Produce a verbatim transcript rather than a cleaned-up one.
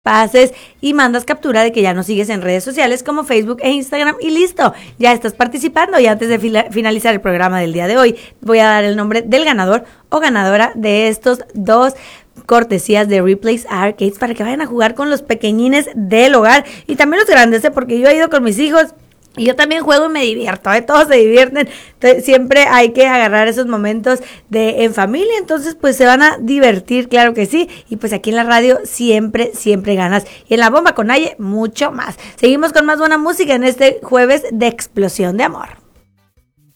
pases y mandas captura de que ya nos sigues en redes sociales como Facebook e Instagram y listo, ya estás participando. Y antes de fila- finalizar el programa del día de hoy, voy a dar el nombre del ganador o ganadora de estos dos cortesías de Replays Arcades para que vayan a jugar con los pequeñines del hogar y también los grandes, ¿eh? Porque yo he ido con mis hijos y yo también juego y me divierto, ¿eh? Todos se divierten. Entonces, siempre hay que agarrar esos momentos de en familia, entonces pues se van a divertir, claro que sí, y pues aquí en la radio siempre, siempre ganas, y en la bomba con Naye mucho más. Seguimos con más buena música en este jueves de Explosión de Amor.